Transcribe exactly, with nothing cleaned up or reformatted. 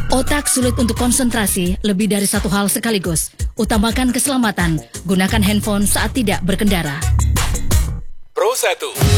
Otak sulit untuk konsentrasi lebih dari satu hal sekaligus. Utamakan keselamatan. Gunakan handphone saat tidak berkendara. Pro satu.